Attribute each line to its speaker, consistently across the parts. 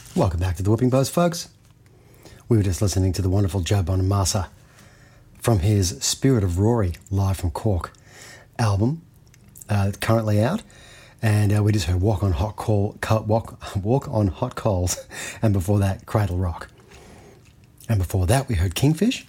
Speaker 1: Welcome back to the Whipping Post, folks. We were just listening to the wonderful Joe Bonamassa from his Spirit of Rory, live from Cork album, currently out. And we just heard Walk on Hot Coals, and before that, Cradle Rock. And before that, we heard Kingfish.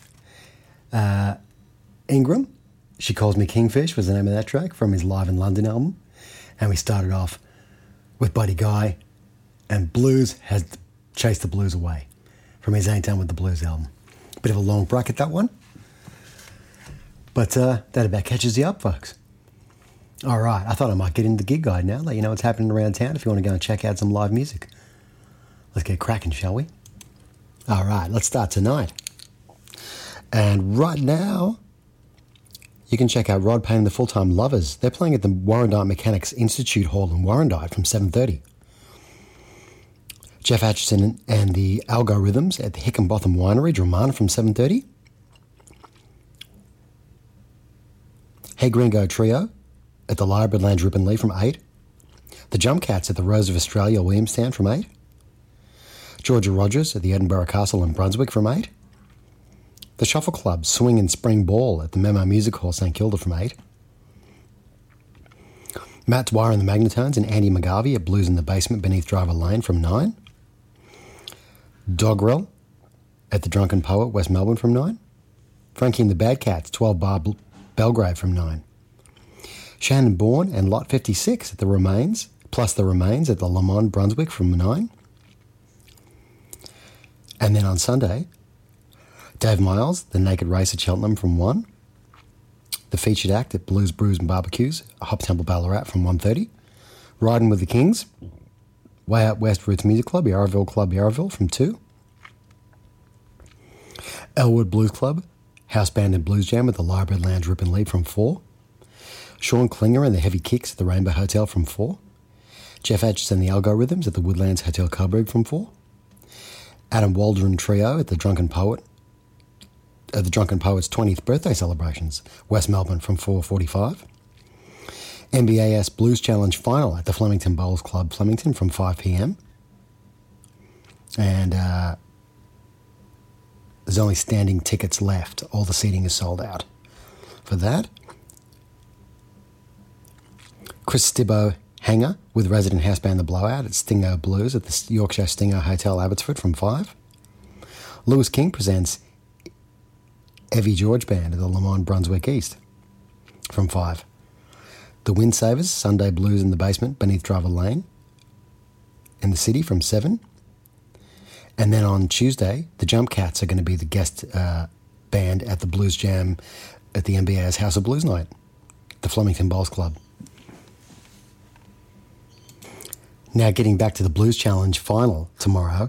Speaker 1: Ingram, She Calls Me Kingfish was the name of that track from his Live in London album. And we started off with Buddy Guy and Blues Has Chased the Blues Away from his Ain't Done With the Blues album. Bit of a long bracket, that one. But that about catches you up, folks. All right, I thought I might get into the gig guide now, let you know what's happening around town if you want to go and check out some live music. Let's get cracking, shall we? All right, let's start tonight. And right now, you can check out Rod Payne and the Full-Time Lovers. They're playing at the Warrandyte Mechanics Institute Hall in Warrandyte from 7:30. Jeff Atchison and the Algorithms at the Hickenbotham Winery, Dromana from 7:30. Hey Gringo Trio at the Library Lounge Ripponlea from 8. The Jump Cats at the Rose of Australia, Williamstown from 8. Georgia Rogers at the Edinburgh Castle in Brunswick from 8. The Shuffle Club Swing and Spring Ball at the Memo Music Hall, St Kilda from 8. Matt Dwyer and the Magnetones and Andy McGarvey at Blues in the Basement beneath Driver Lane from 9. Dogrel at the Drunken Poet, West Melbourne from 9. Frankie and the Bad Cats, 12 Bar Belgrave from 9. Shannon Bourne and Lot 56 at the Remains, plus the Remains at the Le Mans, Brunswick from 9. And then on Sunday, Dave Miles, the Naked Race at Cheltenham from 1. The featured act at Blues Brews and Barbecues, Hop Temple Ballarat from 1:30. Riding with the Kings, Way Out West Roots Music Club, Yarraville Club, Yarraville from 2. Elwood Blues Club, House Band and Blues Jam at the Library Lounge Ripponlea from 4. Sean Klinger and the Heavy Kicks at the Rainbow Hotel from 4. Jeff Atchison and the Algorithms at the Woodlands Hotel Coburg from 4. Adam Waldron Trio at the Drunken Poet's 20th birthday celebrations, West Melbourne from 4:45. MBAS Blues Challenge Final at the Flemington Bowls Club, Flemington from 5 p.m. And there's only standing tickets left. All the seating is sold out for that. Chris Stibbo Hanger with resident house band The Blowout at Stingo Blues at the Yorkshire Stingo Hotel, Abbotsford from 5. Lewis King presents Evie George Band at the Le Mans, Brunswick East from 5. The Windsavers, Sunday Blues in the Basement beneath Driver Lane in the city from 7. And then on Tuesday, the Jump Cats are going to be the guest band at the Blues Jam at the MBA's House of Blues Night, the Flemington Bowls Club. Now getting back to the Blues Challenge final tomorrow,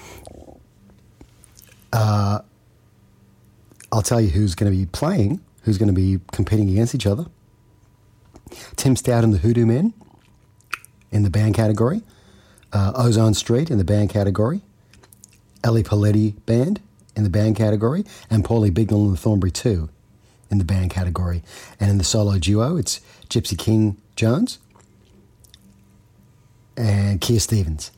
Speaker 1: I'll tell you who's going to be playing, who's going to be competing against each other. Tim Stout and the Hoodoo Men in the band category. Ozone Street in the band category. Ellie Paletti Band in the band category. And Paulie Bignell and the Thornbury 2 in the band category. And in the solo duo, it's Gypsy King Jones and Keir Stevens.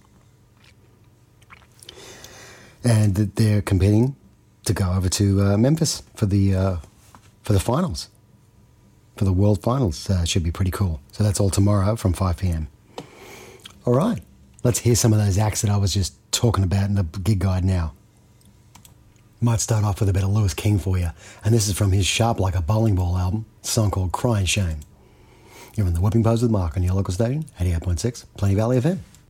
Speaker 1: And they're competing to go over to Memphis for the finals, for the World Finals. Should be pretty cool. So that's all tomorrow from 5 p.m. All right, let's hear some of those acts that I was just talking about in the gig guide now. Might start off with a bit of Lewis King for you, and this is from his Sharp Like a Bowling Ball album, a song called Crying Shame. You're in the Whipping Post with Mark on your local station, 88.6, Plenty Valley FM.